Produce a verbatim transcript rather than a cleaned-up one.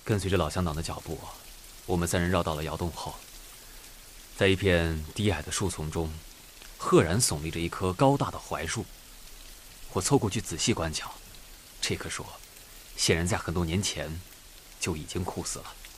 跟随着老乡党的脚步，我们三人绕到了窑洞后，在一片低矮的树丛中，赫然耸立着一棵高大的槐树。我凑过去仔细观瞧，这棵树显然在很多年前就已经枯死了。